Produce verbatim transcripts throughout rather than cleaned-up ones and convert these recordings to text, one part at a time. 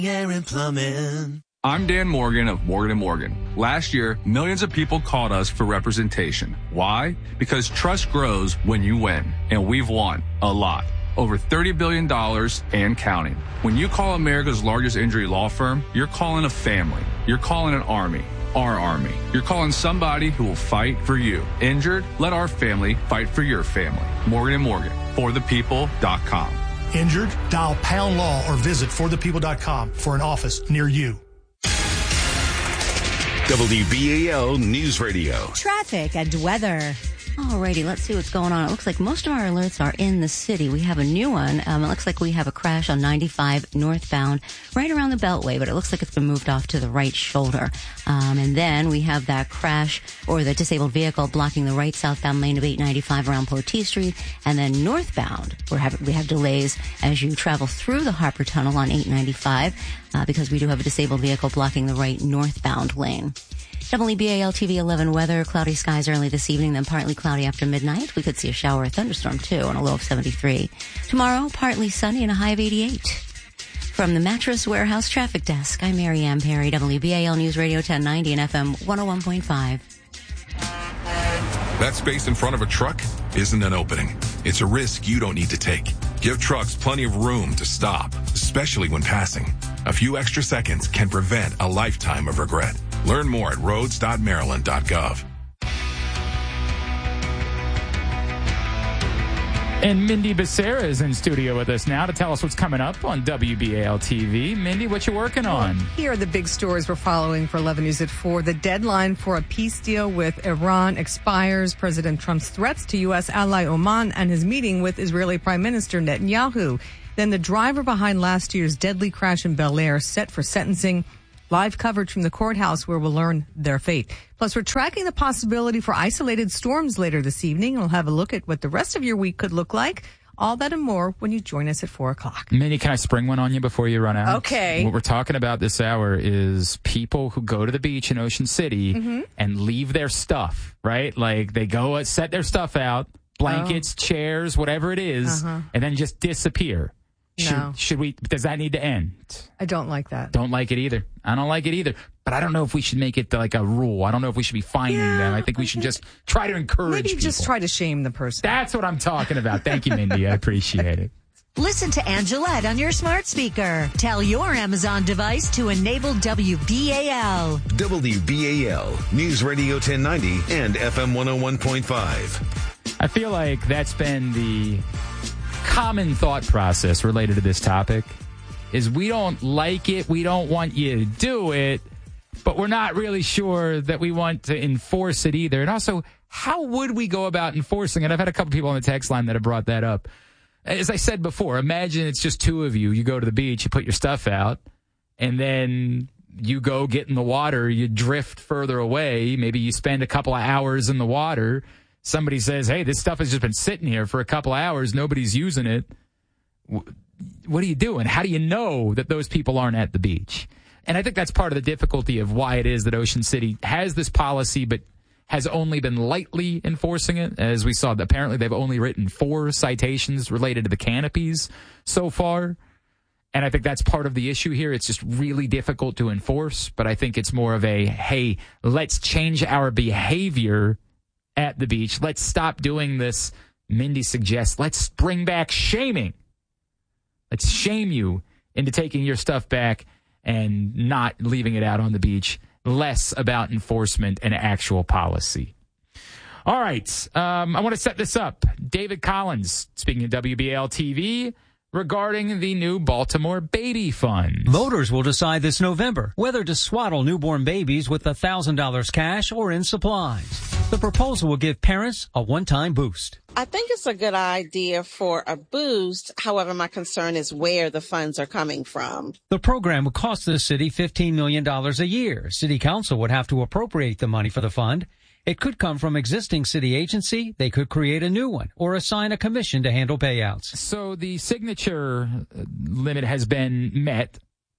Air and Plumbing. I'm Dan Morgan of Morgan and Morgan. Last year, millions of people called us for representation. Why? Because trust grows when you win, and we've won a lot. Over thirty billion dollars and counting. When you call America's largest injury law firm, you're calling a family. You're calling an army. Our army. You're calling somebody who will fight for you. Injured? Let our family fight for your family. Morgan and Morgan. For the people dot com. Injured? Dial pound law or visit for the people dot com for an office near you. W B A L News Radio. Traffic and weather. Alrighty, let's see what's going on. It looks like most of our alerts are in the city. We have a new one. Um, it looks like we have a crash on ninety-five northbound right around the Beltway, but it looks like it's been moved off to the right shoulder. Um, and then we have that crash or the disabled vehicle blocking the right southbound lane of eight ninety-five around Porteous Street. And then northbound, we have, we have delays as you travel through the Harper Tunnel on eight ninety-five uh, because we do have a disabled vehicle blocking the right northbound lane. W B A L T V eleven weather, cloudy skies early this evening, then partly cloudy after midnight. We could see a shower or thunderstorm, too, on a low of seventy-three. Tomorrow, partly sunny and a high of eighty-eight. From the Mattress Warehouse Traffic Desk, I'm Mary Ann Perry, W B A L News Radio ten ninety and F M one oh one point five. That space in front of a truck isn't an opening. It's a risk you don't need to take. Give trucks plenty of room to stop, especially when passing. A few extra seconds can prevent a lifetime of regret. Learn more at roads dot maryland dot gov. And Mindy Becerra is in studio with us now to tell us what's coming up on W B A L T V. Mindy, what you working on? Well, here are the big stories we're following for eleven News at four. The deadline for a peace deal with Iran expires. President Trump's threats to U S ally Oman and his meeting with Israeli Prime Minister Netanyahu. Then the driver behind last year's deadly crash in Bel Air set for sentencing. Live coverage from the courthouse where we'll learn their fate. Plus, we're tracking the possibility for isolated storms later this evening. We'll have a look at what the rest of your week could look like. All that and more when you join us at four o'clock. Minnie, can I spring one on you before you run out? Okay. What we're talking about this hour is people who go to the beach in Ocean City mm-hmm. and leave their stuff, right? Like they go set their stuff out, blankets, oh. chairs, whatever it is, uh-huh. and then just disappear. Should, no. should we, does that need to end? I don't like that. Don't like it either. I don't like it either. But I don't know if we should make it like a rule. I don't know if we should be fining yeah, them. I think we should just try to encourage Maybe people. just try to shame the person. That's what I'm talking about. Thank you, Mindy. I appreciate it. Listen to Angelette on your smart speaker. Tell your Amazon device to enable W B A L. W B A L, News Radio ten ninety and F M one oh one point five. I feel like that's been the common thought process related to this topic is we don't like it. We don't want you to do it, but we're not really sure that we want to enforce it either. And also, how would we go about enforcing it? I've had a couple people on the text line that have brought that up. As I said before, imagine it's just two of you. You go to the beach, you put your stuff out, and then you go get in the water. You drift further away. Maybe you spend a couple of hours in the water. Somebody says, hey, this stuff has just been sitting here for a couple of hours. Nobody's using it. What are you doing? How do you know that those people aren't at the beach? And I think that's part of the difficulty of why it is that Ocean City has this policy but has only been lightly enforcing it. As we saw, apparently they've only written four citations related to the canopies so far. And I think that's part of the issue here. It's just really difficult to enforce. But I think it's more of a, hey, let's change our behavior at the beach. Let's stop doing this. Mindy suggests, let's bring back shaming. Let's shame you into taking your stuff back and not leaving it out on the beach. Less about enforcement and actual policy. All right. Um, I want to set this up. David Collins, speaking of W B A L T V, regarding the new Baltimore Baby Fund. Voters will decide this November whether to swaddle newborn babies with one thousand dollars cash or in supplies. The proposal will give parents a one-time boost. I think it's a good idea for a boost. However, my concern is where the funds are coming from. The program would cost the city fifteen million dollars a year. City Council would have to appropriate the money for the fund. It could come from existing city agency. They could create a new one or assign a commission to handle payouts. So the signature limit has been met,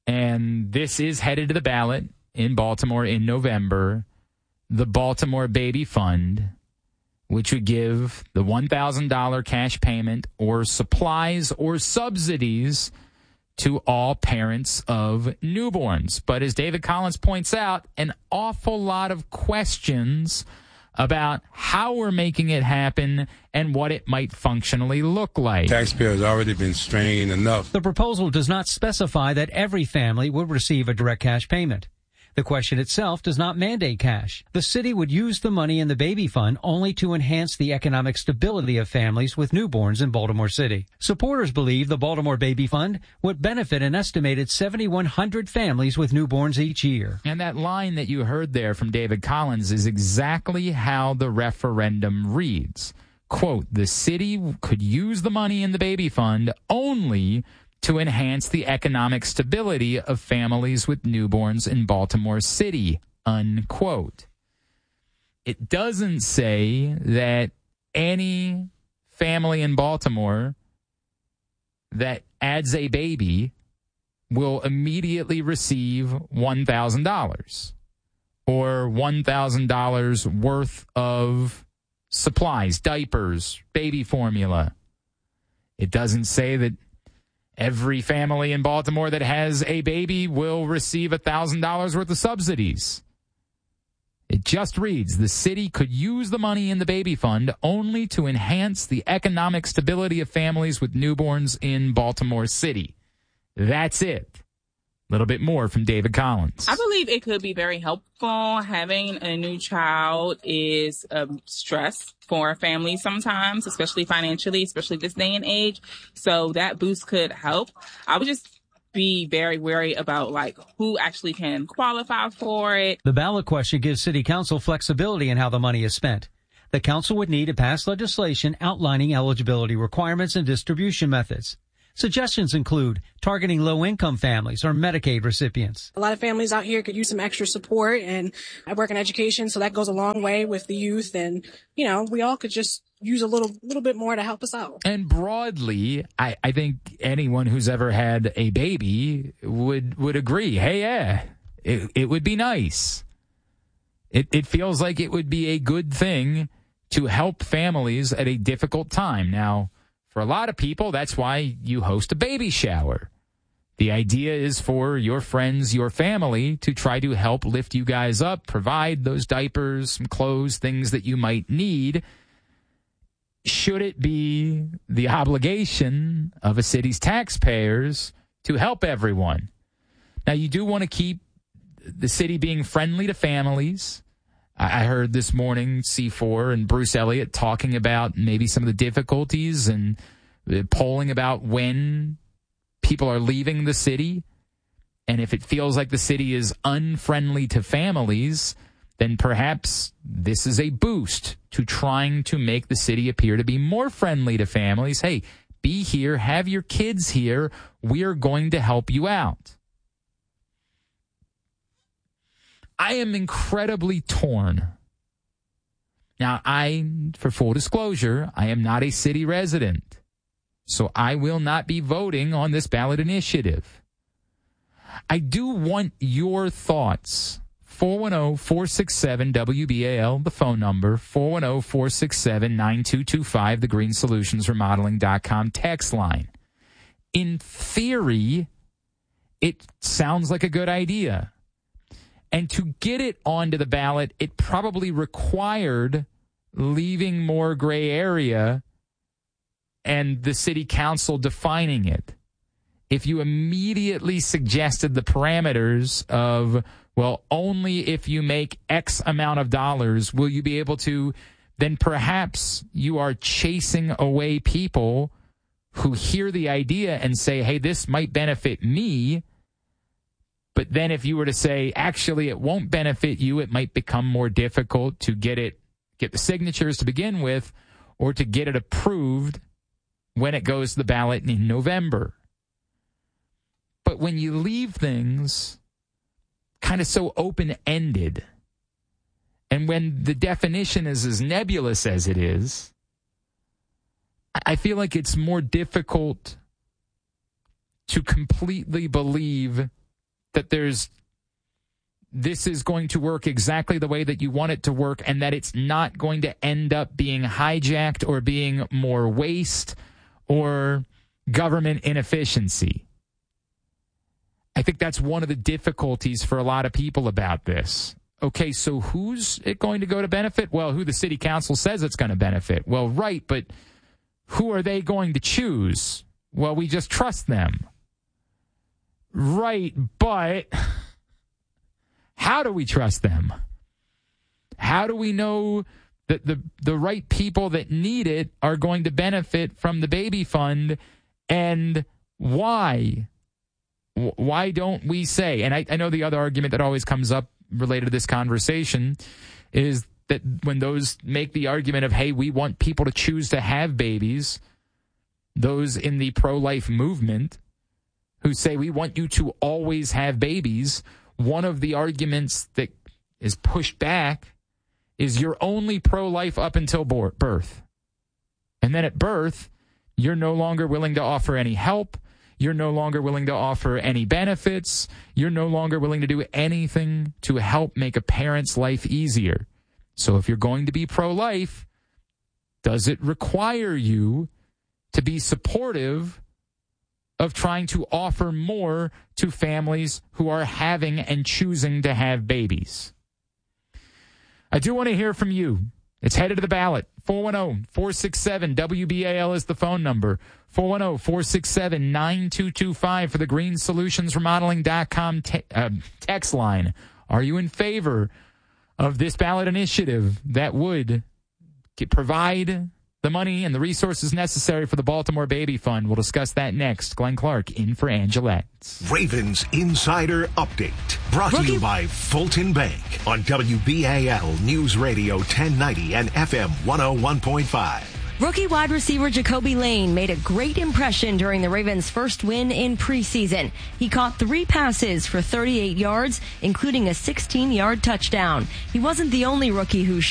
and this is headed to the ballot in Baltimore in November. The Baltimore Baby Fund, which would give the one thousand dollars cash payment or supplies or subsidies to all parents of newborns. But as David Collins points out, an awful lot of questions about how we're making it happen and what it might functionally look like. Taxpayers already been strained enough. The proposal does not specify that every family would receive a direct cash payment. The question itself does not mandate cash. The city would use the money in the baby fund only to enhance the economic stability of families with newborns in Baltimore City. Supporters believe the Baltimore Baby Fund would benefit an estimated seven thousand one hundred families with newborns each year. And that line that you heard there from David Collins is exactly how the referendum reads. Quote, the city could use the money in the baby fund only to enhance the economic stability of families with newborns in Baltimore City, unquote. It doesn't say that any family in Baltimore that adds a baby will immediately receive one thousand dollars or one thousand dollars worth of supplies, diapers, baby formula. It doesn't say that every family in Baltimore that has a baby will receive one thousand dollars worth of subsidies. It just reads, the city could use the money in the baby fund only to enhance the economic stability of families with newborns in Baltimore City. That's it. A little bit more from David Collins. I believe it could be very helpful. Having a new child is a stress for families sometimes, especially financially, especially this day and age. So that boost could help. I would just be very wary about like who actually can qualify for it. The ballot question gives City Council flexibility in how the money is spent. The council would need to pass legislation outlining eligibility requirements and distribution methods. Suggestions include targeting low-income families or Medicaid recipients. A lot of families out here could use some extra support, and I work in education, so that goes a long way with the youth. And, you know, we all could just use a little little bit more to help us out. And broadly, I, I think anyone who's ever had a baby would would agree, hey, yeah, it, it would be nice. It, it feels like it would be a good thing to help families at a difficult time. Now, for a lot of people, that's why you host a baby shower. The idea is for your friends, your family, to try to help lift you guys up, provide those diapers, some clothes, things that you might need. Should it be the obligation of a city's taxpayers to help everyone? Now, you do want to keep the city being friendly to families. I heard this morning C four and Bruce Elliott talking about maybe some of the difficulties and polling about when people are leaving the city. And if it feels like the city is unfriendly to families, then perhaps this is a boost to trying to make the city appear to be more friendly to families. Hey, be here, have your kids here. We are going to help you out. I am incredibly torn. Now, I, for full disclosure, I am not a city resident, so I will not be voting on this ballot initiative. I do want your thoughts. four one zero, four six seven, W B A L, the phone number, four one zero, four six seven, nine two two five, the green solutions remodeling dot com text line. In theory, it sounds like a good idea. And to get it onto the ballot, it probably required leaving more gray area and the city council defining it. If you immediately suggested the parameters of, well, only if you make X amount of dollars will you be able to, then perhaps you are chasing away people who hear the idea and say, hey, this might benefit me. But then if you were to say, actually, it won't benefit you, it might become more difficult to get it, get the signatures to begin with, or to get it approved when it goes to the ballot in November. But when you leave things kind of so open-ended, and when the definition is as nebulous as it is, I feel like it's more difficult to completely believe that there's this is going to work exactly the way that you want it to work, and that it's not going to end up being hijacked or being more waste or government inefficiency. I think that's one of the difficulties for a lot of people about this. Okay, so who's it going to go to benefit? Well, who the city council says it's going to benefit. Well, right, but who are they going to choose? Well, we just trust them. Right, but how do we trust them? How do we know that the, the right people that need it are going to benefit from the baby fund, and why? Why don't we say, and I, I know the other argument that always comes up related to this conversation is that when those make the argument of, hey, we want people to choose to have babies, those in the pro-life movement who say we want you to always have babies, one of the arguments that is pushed back is you're only pro-life up until birth. And then at birth, you're no longer willing to offer any help. You're no longer willing to offer any benefits. You're no longer willing to do anything to help make a parent's life easier. So if you're going to be pro-life, does it require you to be supportive of trying to offer more to families who are having and choosing to have babies? I do want to hear from you. It's headed to the ballot. four one zero, four six seven, W B A L is the phone number. four one zero, four six seven, nine two two five for the green solutions remodeling dot com te- uh, text line. Are you in favor of this ballot initiative that would get, provide the money and the resources necessary for the Baltimore Baby Fund? We'll discuss that next. Glenn Clark in for Angela. Ravens Insider Update. Brought to you by Fulton Bank on W B A L News Radio ten ninety and F M one oh one point five. Rookie wide receiver Jacoby Lane made a great impression during the Ravens' first win in preseason. He caught three passes for thirty-eight yards, including a sixteen-yard touchdown. He wasn't the only rookie who